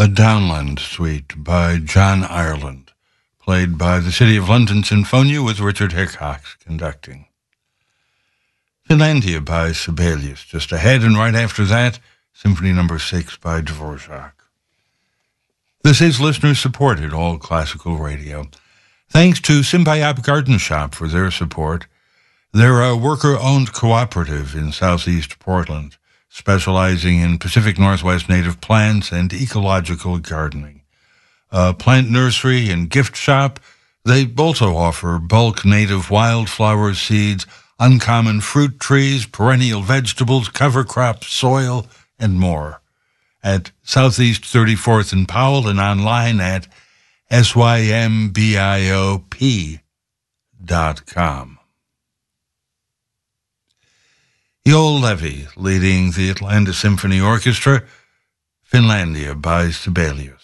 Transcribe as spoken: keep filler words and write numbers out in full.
A Downland Suite by John Ireland, played by the City of London Sinfonia with Richard Hickox conducting. Finlandia by Sibelius, just ahead, and right after that, Symphony Number six by Dvorak. This is listener-supported All Classical Radio. Thanks to Simbayab Garden Shop for their support. They're a worker-owned cooperative in southeast Portland, specializing in Pacific Northwest native plants and ecological gardening. A plant nursery and gift shop, they also offer bulk native wildflower seeds, uncommon fruit trees, perennial vegetables, cover crops, soil, and more. At Southeast thirty-fourth and Powell and online at S Y M B I O P dot com. Joel Levy leading the Atlanta Symphony Orchestra, Finlandia by Sibelius.